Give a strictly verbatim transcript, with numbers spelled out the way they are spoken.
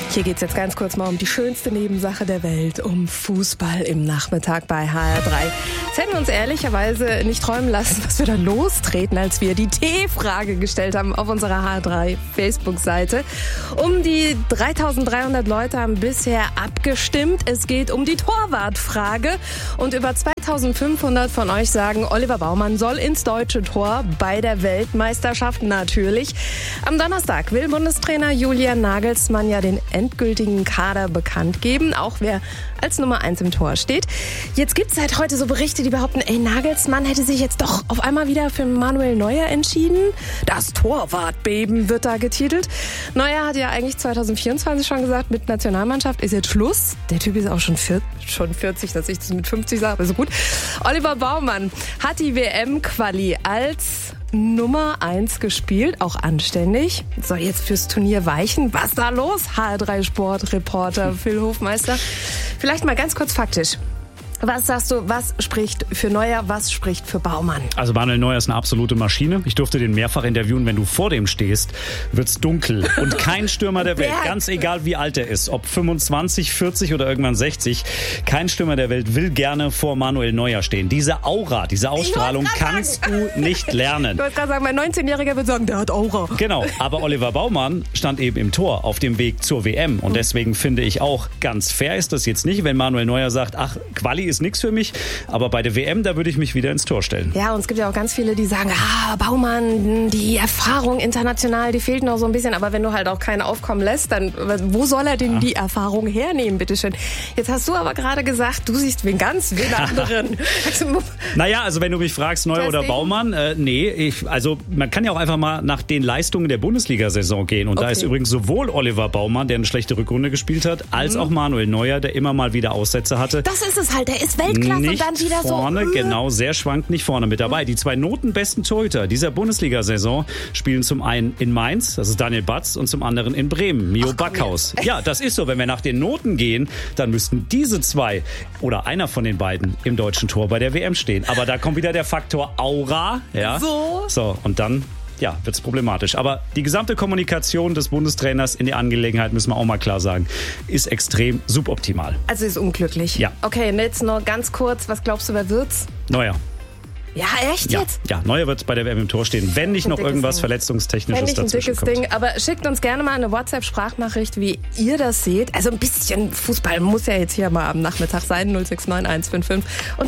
Hier geht es jetzt ganz kurz mal um die schönste Nebensache der Welt, um Fußball im Nachmittag bei H R drei. Jetzt hätten wir uns ehrlicherweise nicht träumen lassen, was wir da lostreten, als wir die T-Frage gestellt haben auf unserer H R drei Facebook-Seite. Um die dreitausenddreihundert Leute haben bisher abgestimmt. Es geht um die Torwartfrage und über zweitausendfünfhundert von euch sagen, Oliver Baumann soll ins deutsche Tor bei der Weltmeisterschaft natürlich. Am Donnerstag will Bundestrainer Julian Nagelsmann ja den endgültigen Kader bekannt geben, auch wer als Nummer eins im Tor steht. Jetzt gibt es seit heute so Berichte, die behaupten, ey, Nagelsmann hätte sich jetzt doch auf einmal wieder für Manuel Neuer entschieden. Das Torwartbeben wird da getitelt. Neuer hat ja eigentlich zweitausendvierundzwanzig schon gesagt, mit Nationalmannschaft ist jetzt Schluss. Der Typ ist auch schon, vier, schon vierzig, dass ich das mit fünfzig sage, also gut. Oliver Baumann hat die W M-Quali als Nummer eins gespielt, auch anständig. Soll jetzt fürs Turnier weichen. Was da los? H R drei Sportreporter Phil Hofmeister. Vielleicht mal ganz kurz faktisch. Was sagst du, was spricht für Neuer, was spricht für Baumann? Also Manuel Neuer ist eine absolute Maschine. Ich durfte den mehrfach interviewen. Wenn du vor dem stehst, wird's dunkel. Und kein Stürmer der Welt, ganz egal wie alt er ist, ob fünfundzwanzig, vierzig oder irgendwann sechzig, kein Stürmer der Welt will gerne vor Manuel Neuer stehen. Diese Aura, diese Ausstrahlung kannst du nicht lernen. Du wolltest gerade sagen, mein neunzehnjähriger wird sagen, der hat Aura. Genau, aber Oliver Baumann stand eben im Tor auf dem Weg zur W M. Und deswegen finde ich auch, ganz fair ist das jetzt nicht, wenn Manuel Neuer sagt, ach, Quali ist nichts für mich, aber bei der W M, da würde ich mich wieder ins Tor stellen. Ja, und es gibt ja auch ganz viele, die sagen, ah, Baumann, die Erfahrung international, die fehlt noch so ein bisschen, aber wenn du halt auch keinen aufkommen lässt, dann wo soll er denn ja. die Erfahrung hernehmen, bitteschön? Jetzt hast du aber gerade gesagt, du siehst wen ganz wen anderen. Also, naja, also wenn du mich fragst, Neuer oder Baumann, äh, nee, ich, also man kann ja auch einfach mal nach den Leistungen der Bundesliga-Saison gehen und okay. da ist übrigens sowohl Oliver Baumann, der eine schlechte Rückrunde gespielt hat, als mhm. auch Manuel Neuer, der immer mal wieder Aussätze hatte. Das ist es halt, der ist Weltklasse. Nicht und dann wieder vorne, so. genau, sehr schwankt nicht vorne mit dabei. Die zwei notenbesten Torhüter dieser Bundesliga-Saison spielen zum einen in Mainz, das ist Daniel Batz, und zum anderen in Bremen, Mio Ach, Backhaus. Ja, das ist so. Wenn wir nach den Noten gehen, dann müssten diese zwei oder einer von den beiden im deutschen Tor bei der W M stehen. Aber da kommt wieder der Faktor Aura. Ja. So. So, und dann ja, wird's problematisch. Aber die gesamte Kommunikation des Bundestrainers in der Angelegenheit, müssen wir auch mal klar sagen, ist extrem suboptimal. Also ist unglücklich. Ja. Okay, und jetzt nur ganz kurz, was glaubst du, wer wird's? Neuer. Ja, echt ja, jetzt? Ja, Neuer wird bei der W M im Tor stehen, wenn nicht noch irgendwas Ding. Verletzungstechnisches dazwischen kommt. Ein dickes Ding, aber schickt uns gerne mal eine WhatsApp-Sprachnachricht, wie ihr das seht. Also ein bisschen Fußball muss ja jetzt hier mal am Nachmittag sein, null sechs neun eins fünf fünf. Und